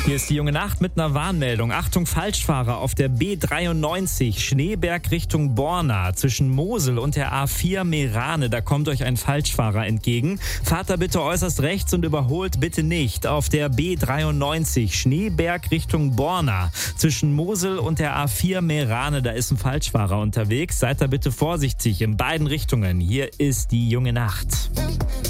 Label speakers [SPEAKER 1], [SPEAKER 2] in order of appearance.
[SPEAKER 1] Hier ist die junge Nacht mit einer Warnmeldung. Achtung, Falschfahrer auf der B93 Schneeberg Richtung Borna zwischen Mosel und der A4 Meerane. Da kommt euch ein Falschfahrer entgegen. Fahrt da bitte äußerst rechts und überholt bitte nicht. Auf der B93 Schneeberg Richtung Borna zwischen Mosel und der A4 Meerane. Da ist ein Falschfahrer unterwegs. Seid da bitte vorsichtig in beiden Richtungen. Hier ist die junge Nacht.